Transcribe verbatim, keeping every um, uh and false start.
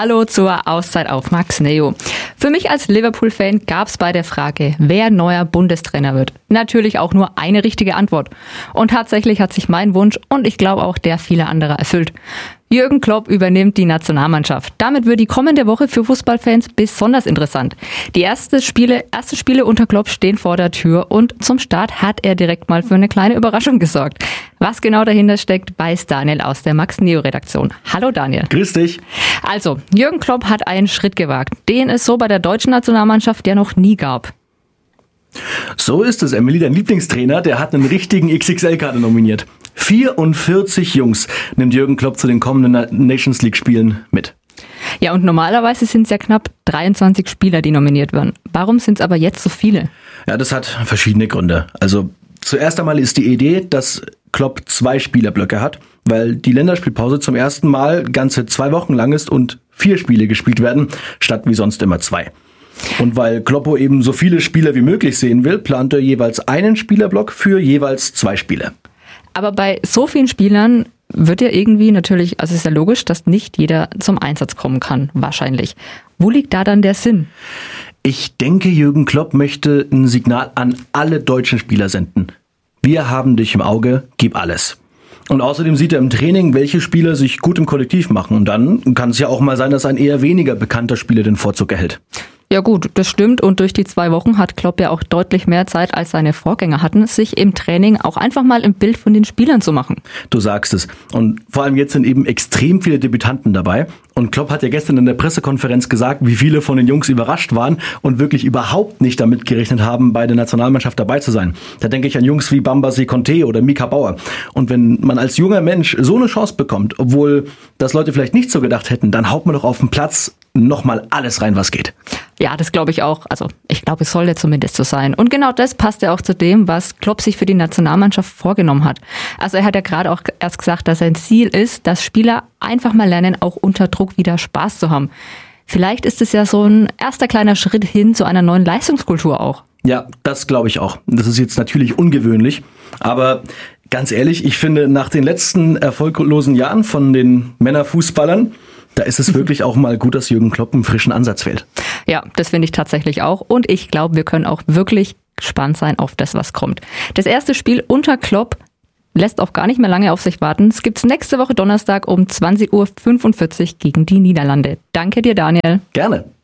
Hallo zur Auszeit auf Max Neo. Für mich als Liverpool-Fan gab es bei der Frage, wer neuer Bundestrainer wird, natürlich auch nur eine richtige Antwort. Und tatsächlich hat sich mein Wunsch und ich glaube auch der vieler anderer erfüllt. Jürgen Klopp übernimmt die Nationalmannschaft. Damit wird die kommende Woche für Fußballfans besonders interessant. Die erste Spiele, erste Spiele unter Klopp stehen vor der Tür und zum Start hat er direkt mal für eine kleine Überraschung gesorgt. Was genau dahinter steckt, weiß Daniel aus der Max-Neo-Redaktion. Hallo Daniel. Grüß dich. Also, Jürgen Klopp hat einen Schritt gewagt, den es so bei der deutschen Nationalmannschaft ja noch nie gab. So ist es, Emily, dein Lieblingstrainer, der hat einen richtigen X X L-Kader nominiert. vierundvierzig Jungs nimmt Jürgen Klopp zu den kommenden Nations League-Spielen mit. Ja, und normalerweise sind es ja knapp dreiundzwanzig Spieler, die nominiert werden. Warum sind es aber jetzt so viele? Ja, das hat verschiedene Gründe. Also zuerst einmal ist die Idee, dass Klopp zwei Spielerblöcke hat, weil die Länderspielpause zum ersten Mal ganze zwei Wochen lang ist und vier Spiele gespielt werden, statt wie sonst immer zwei. Und weil Kloppo eben so viele Spieler wie möglich sehen will, plant er jeweils einen Spielerblock für jeweils zwei Spiele. Aber bei so vielen Spielern wird ja irgendwie natürlich, also ist ja logisch, dass nicht jeder zum Einsatz kommen kann, wahrscheinlich. Wo liegt da dann der Sinn? Ich denke, Jürgen Klopp möchte ein Signal an alle deutschen Spieler senden. Wir haben dich im Auge, gib alles. Und außerdem sieht er im Training, welche Spieler sich gut im Kollektiv machen. Und dann kann es ja auch mal sein, dass ein eher weniger bekannter Spieler den Vorzug erhält. Ja gut, das stimmt und durch die zwei Wochen hat Klopp ja auch deutlich mehr Zeit als seine Vorgänger hatten, sich im Training auch einfach mal ein Bild von den Spielern zu machen. Du sagst es. Und vor allem jetzt sind eben extrem viele Debütanten dabei. Und Klopp hat ja gestern in der Pressekonferenz gesagt, wie viele von den Jungs überrascht waren und wirklich überhaupt nicht damit gerechnet haben, bei der Nationalmannschaft dabei zu sein. Da denke ich an Jungs wie Bambasi Conte oder Mika Bauer. Und wenn man als junger Mensch so eine Chance bekommt, obwohl das Leute vielleicht nicht so gedacht hätten, dann haut man doch auf den Platz nochmal alles rein, was geht. Ja, das glaube ich auch. Also ich glaube, es sollte zumindest so sein. Und genau das passt ja auch zu dem, was Klopp sich für die Nationalmannschaft vorgenommen hat. Also er hat ja gerade auch erst gesagt, dass sein Ziel ist, dass Spieler einfach mal lernen, auch unter Druck wieder Spaß zu haben. Vielleicht ist es ja so ein erster kleiner Schritt hin zu einer neuen Leistungskultur auch. Ja, das glaube ich auch. Das ist jetzt natürlich ungewöhnlich, aber ganz ehrlich, ich finde, nach den letzten erfolglosen Jahren von den Männerfußballern, da ist es wirklich auch mal gut, dass Jürgen Klopp einen frischen Ansatz wählt. Ja, das finde ich tatsächlich auch. Und ich glaube, wir können auch wirklich gespannt sein auf das, was kommt. Das erste Spiel unter Klopp lässt auch gar nicht mehr lange auf sich warten. Es gibt's nächste Woche Donnerstag um zwanzig Uhr fünfundvierzig gegen die Niederlande. Danke dir, Daniel. Gerne.